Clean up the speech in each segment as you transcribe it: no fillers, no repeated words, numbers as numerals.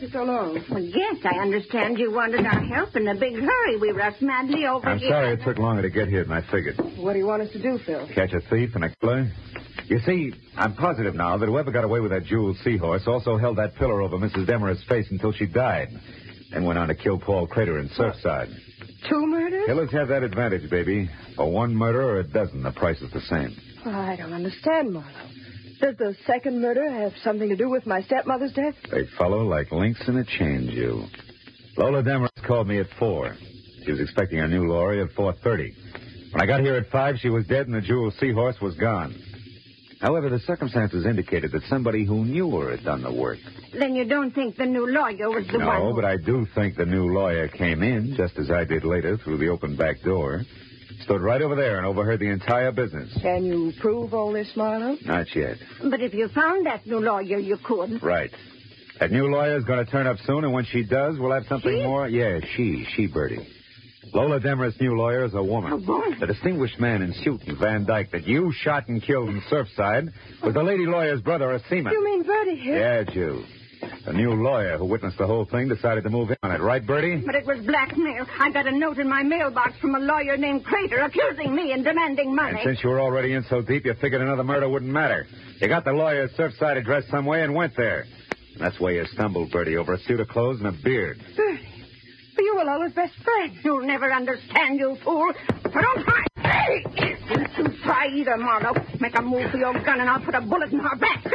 you so long? Well, yes, I understand you wanted our help in a big hurry. We rushed madly over I'm here. sorry it took longer to get here than I figured. What do you want us to do, Phil? Catch a thief and explain? You see, I'm positive now that whoever got away with that jeweled seahorse also held that pillar over Mrs. Demerest's face until she died. Then went on to kill Paul Crater in Surfside. 2 murders? Killers have that advantage, baby. For 1 murder or a dozen, the price is the same. Oh, I don't understand, Marlowe. Does the second murder have something to do with my stepmother's death? They follow like links in a chain, Jew. Lola Demarest called me at 4. She was expecting her new lorry at 4:30. When I got here at 5, she was dead and the jeweled seahorse was gone. However, the circumstances indicated that somebody who knew her had done the work. Then you don't think the new lawyer was the one? No, but I do think the new lawyer came in, just as I did later, through the open back door. Stood right over there and overheard the entire business. Can you prove all this, Marlowe? Not yet. But if you found that new lawyer, you could. Right. That new lawyer's going to turn up soon, and when she does, we'll have something She? more. Yeah, she, Bertie. Lola Demarest's new lawyer is a woman. A woman? The distinguished man in suit and Van Dyke that you shot and killed in Surfside was the lady lawyer's brother, a seaman. You mean Bertie here? Yeah, Jew. The new lawyer who witnessed the whole thing decided to move in on it. Right, Bertie? But it was blackmail. I got a note in my mailbox from a lawyer named Crater accusing me and demanding money. And since you were already in so deep, you figured another murder wouldn't matter. You got the lawyer's Surfside address some way and went there. And that's where you stumbled, Bertie, over a suit of clothes and a beard. Bertie. But you were Lola's best friend. You'll never understand, you fool. So don't try. Hey! Don't try either, Marlowe. Make a move for your gun and I'll put a bullet in her back.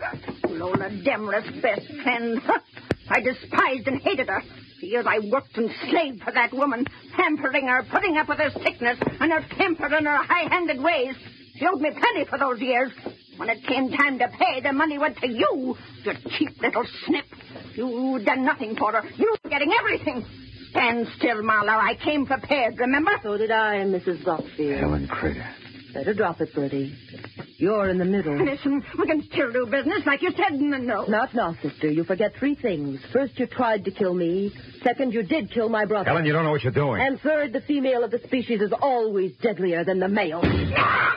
Lola Demarest's best friend. I despised and hated her. For years I worked and slaved for that woman, pampering her, putting up with her sickness and her temper and her high-handed ways. She owed me plenty for those years. When it came time to pay, the money went to you, you cheap little snip. You'd done nothing for her. You were getting everything. Stand still, Marlowe. I came prepared, remember? So did I, Mrs. Buckfield. Helen Crater. Better drop it, Bertie. You're in the middle. Listen, we can still do business like you said in the note. Not now, sister. You forget 3 things. First, you tried to kill me. Second, you did kill my brother. Helen, you don't know what you're doing. And third, the female of the species is always deadlier than the male.